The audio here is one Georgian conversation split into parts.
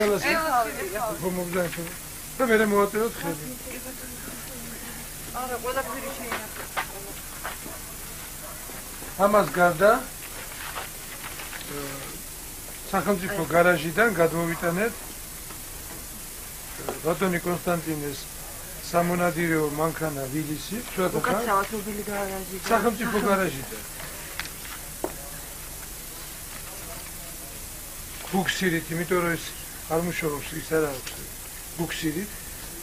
და მე მოვაწევოთ ხელი. არა, ყველაფერი შეიძლება. ამას გარდა სახელმწიფო გარაჟიდან გადმოვიტანეთ ბატონი კონსტანტინეს სამონადირეო მანქანა ვილისი, უკან საავტომობილი გარაჟიდან. სახელმწიფო გარაჟიდან. ბუქსირით, იმიტომ რომ ეს არ მუშაობს, ის არ აქვს. ბუქსირით.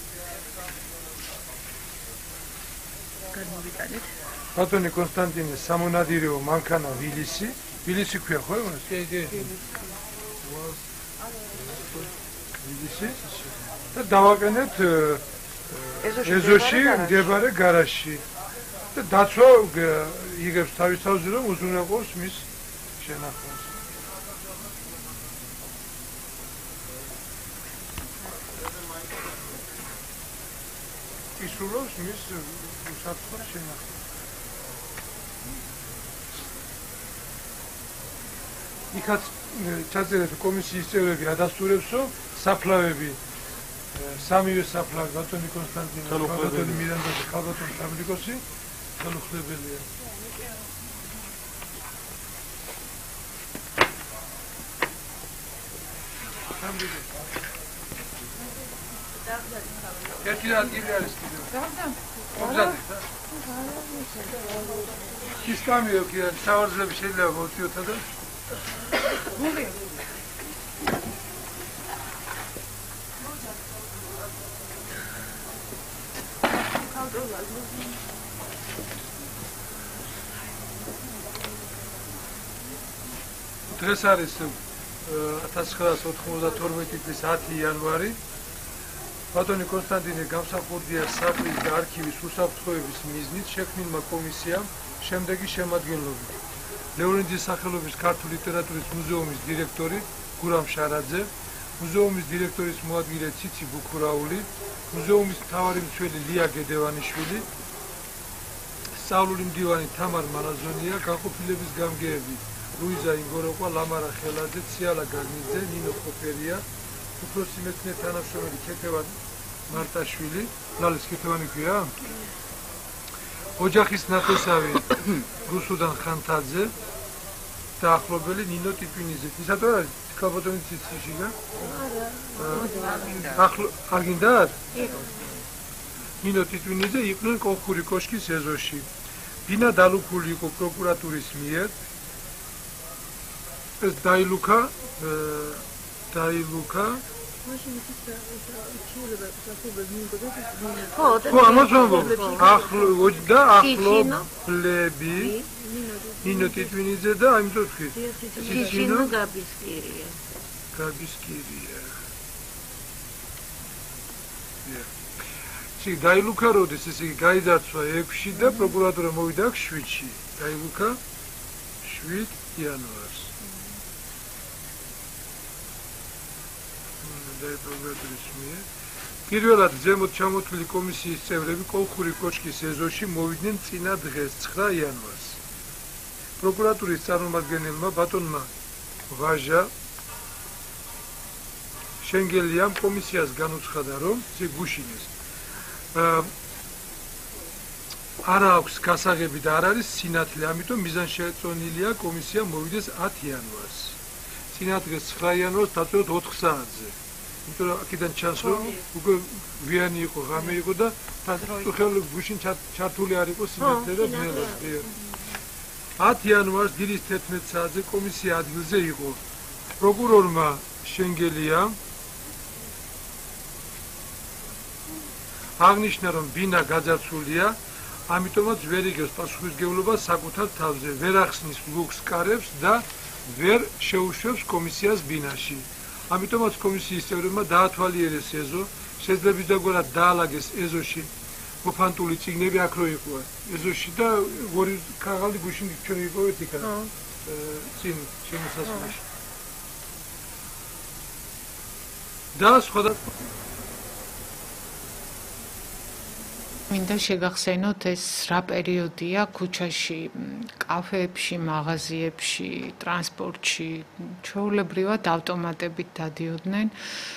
გადმოვიტანეთ. ბატონი კონსტანტინეს სამონადირეო მანქანა ვილისი, ვილისი ქვია ხო იმას? კი. ვილისი და დავაკენეთ ეზოში მდებარე გარაჟში. და დაცვა იგებს თავის თავზე რომ უზრუნველყოს მის შენახვას. ისრულებს მის უსაფრთხო შენახვას. იქაც ჩაწერეთ კომისიის წევრები ადასტურებს, რომ საფლავები სამივე საფლავი ბატონი კონსტანტინე, ბატონი მირანდა და ბატონი ფაბრიკოსი ხელუხლებელია. ერთი ადგილი არის კიდევ. მოგზადეთ. ის კამიო კი არის, სავარძლები შეიძლება მოვწიოთ და გული. დღეს არის 1992 წლის 10 იანვარი. ბატონი კონსტანტინე გამსახურდია საფრის და არქივის უსაფრთხოების მიზნით შექმნილმა კომისიამ შემდეგი შემადგენლობით: ლეონიძის სახელობის ქართული ლიტერატურის მუზეუმის დირექტორი გურამ შარაძე, მუზეუმის დირექტორის მოადგილე ციცი ბუქურაული, მუზეუმის მთავარი მცველი ლია გედევანიშვილი, სწავლული მდივანი თამარ მარაზონია, განყოფილების გამგეები ლუიზა ინგოროყვა, ლამარა ხელაძე, ციალა განიძე, ნინო ხოფერია, უფროსი მეცნიერ თანამშრომელი ქეთევან მარტაშვილი, ლალის ქეთევანი ქვია? ოჯახის ნათესავი რუსუდან ხანთაძე და ახლობელი ნინო ტიტვინიძე. ისად არ არის? ქალბატონი ციციშიგა? არ გინდა? ნინო ტიტვინიძე იყვნენ კოლხური კოშკის ეზოში. ბინა დალუქული იყო პროკურატურის მიერ. ეს დაილუქა ხო, ამას ვამბობ. ახლობლები ნინო ტიტვინიძე და ამიტომ თქვი. ციცინო გაბისკირია. დაილუქა როდის, ესე იგი გაიძარცვა 6-ში და პროკურატურა მოვიდა 7-ში. დაილუქა 7 იანვარს. პირველად ზემოთ ჩამოთვლილი კომისიის წევრები კოლხური კოშკის ეზოში მოვიდნენ წინა დღეს 9 იანვარს. პროკურატურის წარმომადგენელმა ბატონმა ვაჟა შენგელიამ კომისიას განუცხადა, რომ გუშინეს არ აქვს გასაღები და არ არის სინათლე, ამიტომ მიზანშეწონილია კომისია მოვიდეს 10 იანვარს. წინა დღეს 9 იანვარს დაწევთ 4 საათზე. იმიტომ რომ აქედან ჩანს, რომ უკვე ვიანი იყო, ღამე იყო და ხელი გუშინ ჩართული არ იყო სინათლე და ბნელად. 10 იანვარს დილის 11 საათზე კომისია ადგილზე იყო. პროკურორმა შენგელიამ აღნიშნა, რომ ბინა გაძარცვულია, ამიტომაც ვერ იგებს პასუხისმგებლობას საკუთარ თავზე, ვერ ახსნის ლუქს კარებს და ვერ შეუშვებს კომისიას ბინაში. ამიტომაც კომისიის წევრებმა დაათვალიერეს ეზო, შესაძლებისდაგვარად დაალაგეს ეზოში მოფანტული წიგნები აქ რო იყო ეზოში და ორი ქაღალდი გუშინ ჩვენ ვიპოვეთ იქა. წინ შემოსასვლელში. და სხვადასხვა მინდა შეგახსენოთ ეს რა პერიოდია ქუჩაში, კაფეებში, მაღაზიებში, ტრანსპორტში, ჩვეულებრივად ავტომატებით დადიოდნენ.